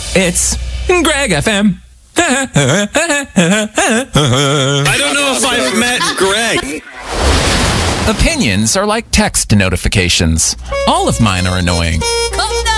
It's Greg FM. I don't know if I've met Greg. Opinions are like text notifications. All of mine are annoying.